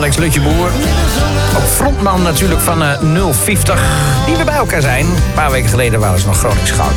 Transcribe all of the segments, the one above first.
Alex Lutjeboer. Ook frontman natuurlijk van 050. Die weer bij elkaar zijn. Een paar weken geleden waren ze nog Gronings goud.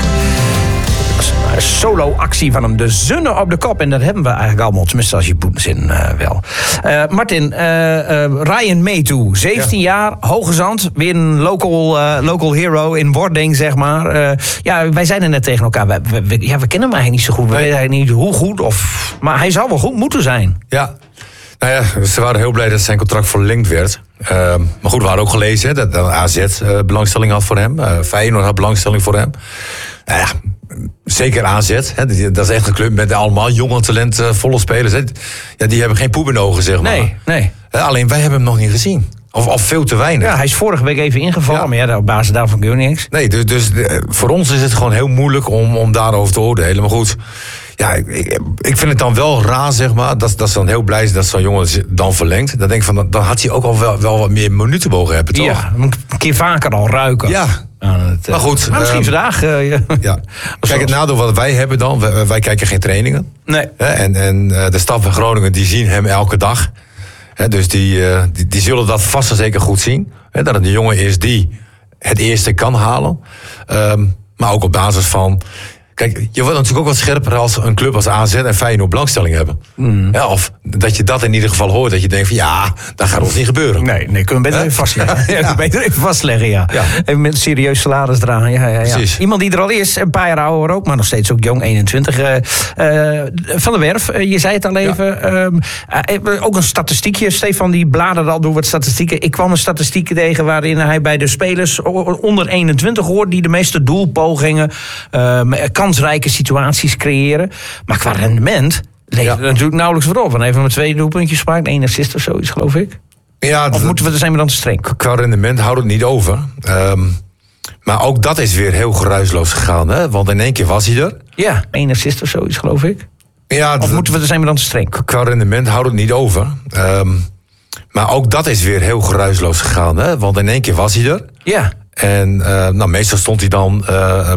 Een solo-actie van hem. De Zonne op de kop. En dat hebben we eigenlijk allemaal. Tenminste als je Poetenzin wel. Martin, Ryan Metu. 17 jaar, Hoge Zand. Weer een local hero in wording, zeg maar. Wij zeiden net tegen elkaar. We kennen hem eigenlijk niet zo goed. We weten eigenlijk niet hoe goed. Maar hij zou wel goed moeten zijn. Ja. Nou ja, ze waren heel blij dat zijn contract verlengd werd. Maar goed, we hadden ook gelezen dat AZ belangstelling had voor hem. Feyenoord had belangstelling voor hem. Nou ja, zeker AZ. Hè, dat is echt een club met allemaal jonge talentvolle spelers. Hè. Ja, die hebben geen poep in de ogen, zeg maar. Nee. Alleen wij hebben hem nog niet gezien. Of veel te weinig. Ja, hij is vorige week even ingevallen. Ja. Maar op basis daarvan kun je niks. Nee, dus voor ons is het gewoon heel moeilijk om daarover te oordelen. Maar goed, ja, ik vind het dan wel raar, zeg maar. Dat ze dan heel blij is dat zo'n jongen dan verlengt. Dan denk ik van, dan had hij ook al wel wat meer minuten mogen hebben, toch? Ja, een keer vaker al ruiken. Ja. Maar goed. Maar misschien vandaag. Ja. Kijk, het nadeel wat wij hebben dan. Wij kijken geen trainingen. Nee. En de staf van Groningen, die zien hem elke dag. Dus die zullen dat vast en zeker goed zien. Dat het een jongen is die het eerste kan halen. Maar ook op basis van... Kijk, je wordt natuurlijk ook wat scherper als een club als AZ en Feyenoord belangstelling hebben. Ja, of dat je dat in ieder geval hoort. Dat je denkt van ja, dat gaat ons niet gebeuren. Nee, kunnen we beter even vastleggen. Ja. Beter even vastleggen, ja. Even met een serieus salaris dragen. Ja. Precies. Iemand die er al is, een paar jaar ouder ook, maar nog steeds ook jong, 21. Van der Werf, je zei het al even. Ook een statistiekje. Stefan die bladerde al door wat statistieken. Ik kwam een statistiek tegen waarin hij bij de spelers onder 21 hoort die de meeste doelpogingen kansrijke situaties creëren. Maar qua rendement levert het natuurlijk nauwelijks voor op. Want hij heeft maar 2 doelpuntjes gemaakt. 1 assist of zoiets, geloof ik. Ja, of zijn we dan te streng? Qua rendement houdt het niet over. Maar ook dat is weer heel geruisloos gegaan. Hè? Want in één keer was hij er. Ja, 1 assist of zoiets, geloof ik. Ja, of zijn we dan te streng? Qua rendement houdt het niet over. Maar ook dat is weer heel geruisloos gegaan. Hè? Want in één keer was hij er. Ja. En meestal stond hij dan